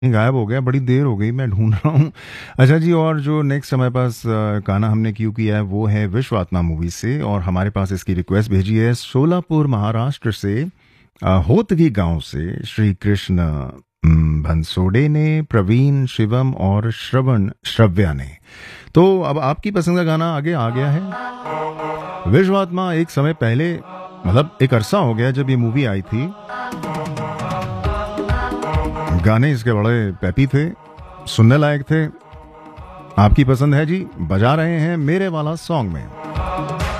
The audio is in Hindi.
गायब हो गया, बड़ी देर हो गई, मैं ढूँढ रहा हूँ। अच्छा जी, और जो नेक्स्ट हमारे पास गाना हमने क्यू किया है वो है विश्व आत्मा मूवी से, और हमारे पास इसकी रिक्वेस्ट भेजी है सोलापुर महाराष्ट्र से, होतगी गांव से श्री कृष्ण भंसोडे ने, प्रवीण, शिवम और श्रवण श्रव्या ने। तो अब आपकी पसंद का गाना आगे आ गया है। विश्व आत्मा एक समय पहले, मतलब एक अरसा हो गया जब ये मूवी आई थी। गाने इसके बड़े पेपी थे, सुनने लायक थे। आपकी पसंद है जी, बजा रहे हैं मेरे वाला सॉन्ग में।